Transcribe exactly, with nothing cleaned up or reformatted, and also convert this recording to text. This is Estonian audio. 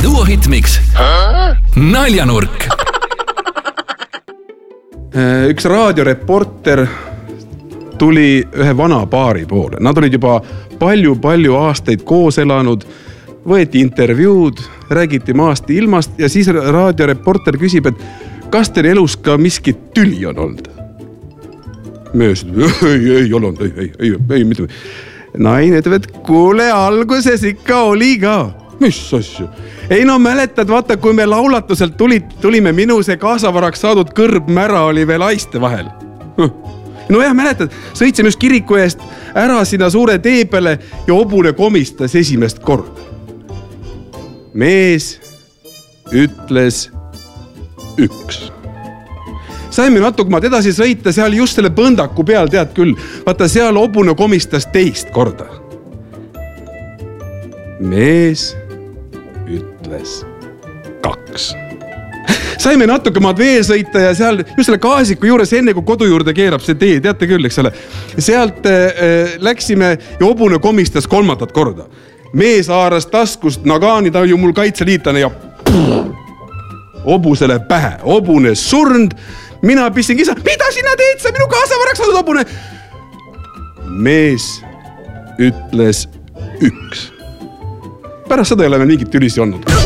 duohitmiks Naljanurk. Üks raadioreporter tuli ühe vana paari poole. Nad olid juba palju-palju aastaid koos elanud, võeti intervjuud, räägiti maast ilmast ja siis raadioreporter küsib, et kas teil elus ka miskit tüli on olnud? Mees, ei, ei olnud, ei, ei, ei, ei, mitte. Naine ütleb, et kuule, alguses ikka oli ka. Mis asju? Ei no mäletad, vaata, kui me laulatuselt tulid, tulime minu see kaasavaraks saadud kõrb mära oli veel aiste vahel. No jah, mäletad, sõitsime just kiriku eest ära sinna suure tee peale ja hobune komistas esimest korda. Mees ütles üks. Saime natuke maad edasi sõita, seal just selle põndaku peal, tead küll, vaata seal hobune komistas teist korda. Mees ütles kaks. Saime natuke maad veel sõita ja seal just selle gaasiku juures enne kui kodu juurde keerab see tee, teate küll, eks ole. Sealt äh, läksime ja hobune komistas kolmandat korda. Mees haaras taskust Nagani, ta ju mul kaitseliitlane ja hobusele pähe. Hobune surnd, mina pissin kisa, mida sina teed, sa minu kaasavaraks saadud hobune? Mees ütles üks. Pärast seda ei ole meil mingit tülisi olnud.